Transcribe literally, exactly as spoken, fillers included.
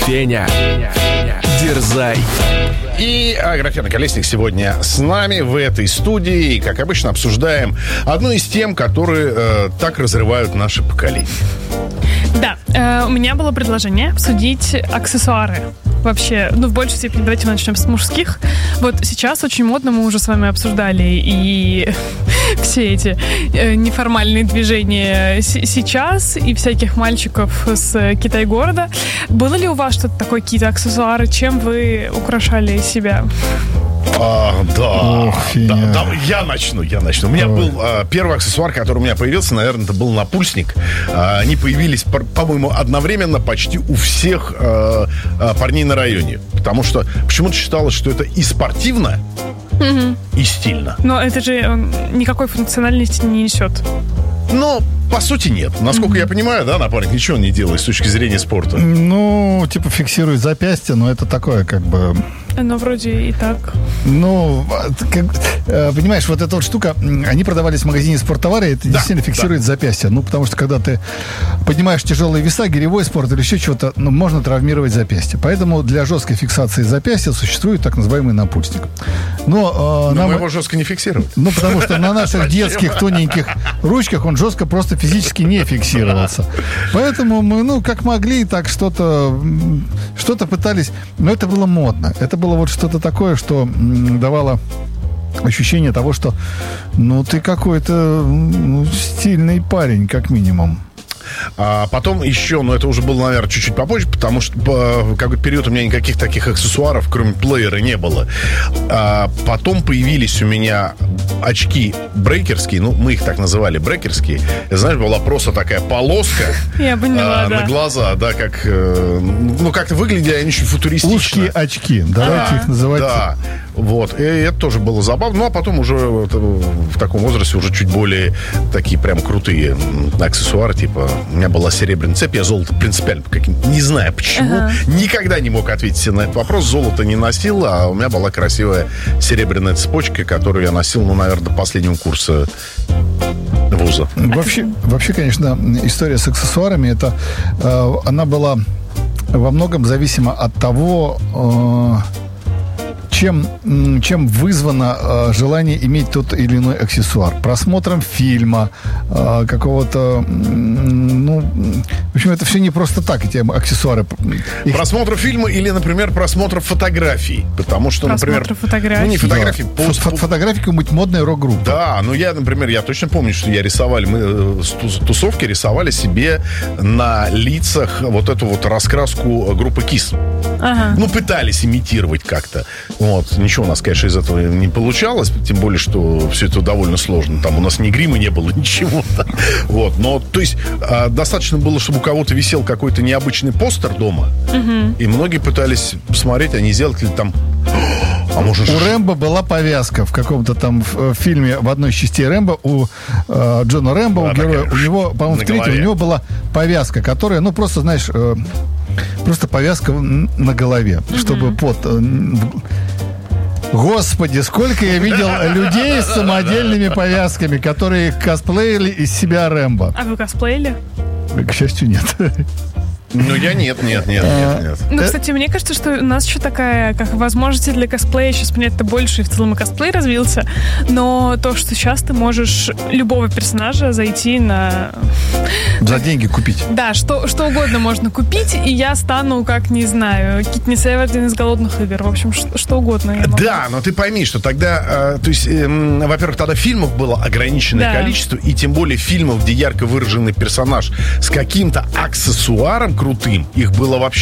Феня, дерзай. И Аграфена Колесник сегодня с нами в этой студии. И, как обычно, обсуждаем одну из тем, которые э, так разрывают наше поколение. Да, э, у меня было предложение обсудить аксессуары. Вообще, ну, в большей степени давайте мы начнем с мужских. Вот сейчас очень модно, мы уже с вами обсуждали и все эти э, неформальные движения с- сейчас и всяких мальчиков с Китай-города. Было ли у вас что-то такое, какие-то аксессуары? Чем вы украшали себя? А, да, Ох, да, Феня. да, я начну, я начну. У меня Ой. был а, первый аксессуар, который у меня появился, наверное, это был напульсник. А, они появились, по- по-моему, одновременно почти у всех а, а, парней на районе. Потому что почему-то считалось, что это и спортивно, и стильно. Но это же он никакой функциональности не несет. Но, по сути, нет. Насколько я понимаю, да, напарник ничего не делает с точки зрения спорта. Ну, типа фиксирует запястье, но это такое, как бы... Но вроде и так. Ну, как, э, понимаешь, вот эта вот штука, м, они продавались в магазине спорттовары, и это Да, действительно фиксирует да. запястье. Ну, потому что когда ты поднимаешь тяжелые веса, гиревой спорт или еще чего-то, ну, можно травмировать запястье. Поэтому для жесткой фиксации запястья существует так называемый напульсник. Но, э, Но нам- мы его жестко не фиксируем. Ну, потому что на наших детских тоненьких ручках он жестко просто физически не фиксировался. Поэтому мы, ну, как могли, так что-то м, что-то пытались. Но это было модно. Это было вот что-то такое, что м, давало ощущение того, что, ну, ты какой-то м, ну, стильный парень, как минимум. А потом еще, но это уже было, наверное, чуть-чуть попозже, потому что по какой-то период у меня никаких таких аксессуаров, кроме плеера, не было. А потом появились у меня очки брейкерские, ну, мы их так называли, брейкерские. И, знаешь, была просто такая полоска Я поняла, а, да. на глаза, да, как, э, ну, как-то выглядели они очень футуристично. Узкие очки, давайте Ага. их называть. Да, вот. И это тоже было забавно. Ну, а потом уже вот, э, в таком возрасте уже чуть более такие прям крутые м, аксессуары. Типа, у меня была серебряная цепь, я золото принципиально каким не знаю почему, Ага. никогда не мог ответить себе на этот вопрос. Золото не носил, а у меня была красивая серебряная цепочка, которую я носил, ну, наверное, до последнего курса вуза. Вообще, вообще, конечно, история с аксессуарами, это э, она была во многом зависима от того, э, чем, м, чем вызвано э, желание иметь тот или иной аксессуар. Просмотром фильма, э, какого-то... м, ну, в общем, это все не просто так, эти аксессуары. Их- Просмотр фильма или, например, просмотр фотографий. Потому что, например... Просмотр фотографий. Ну, не фотографий, Да. пост- Фо- Фотографии какой-нибудь модной рок-группы. Да, ну я, например, я точно помню, что я рисовали, мы э, с тус- тусовки рисовали себе на лицах вот эту вот раскраску группы Kiss. Ага. Ну, пытались имитировать как-то. Вот. Ничего у нас, конечно, из этого не получалось, тем более, что все это довольно сложно. Там у нас ни грима не было, ничего. Вот. Но, то есть, а, достаточно было, чтобы у кого-то висел какой-то необычный постер дома, и многие пытались посмотреть, а не сделать ли там... А может, У Рэмбо была повязка в каком-то там в, в фильме, в одной из частей Рэмбо, у э, Джона Рэмбо, Да, у героя, такая у него, по-моему, в на третьем, голове. у него была повязка, которая, ну, просто, знаешь, э, просто повязка н- на голове, чтобы пот... э, в- Господи, сколько я видел людей с самодельными повязками, которые косплеили из себя Рэмбо. А вы косплеили? К счастью, нет. Ну, я нет, нет, нет, нет, нет. Ну, Э, кстати, мне кажется, что у нас еще такая, как возможности для косплея, сейчас понятно больше, и в целом и косплей развился, но то, что сейчас ты можешь любого персонажа зайти на... За деньги купить. Да, что, что угодно можно купить, и я стану, как, не знаю, Китнис Эвердин из «Голодных игр». В общем, что, что угодно я могу. Да, но ты пойми, что тогда, э, то есть, эм, во-первых, тогда фильмов было ограниченное Да. количество, и тем более фильмов, где ярко выраженный персонаж с каким-то аксессуаром крутым, их было вообще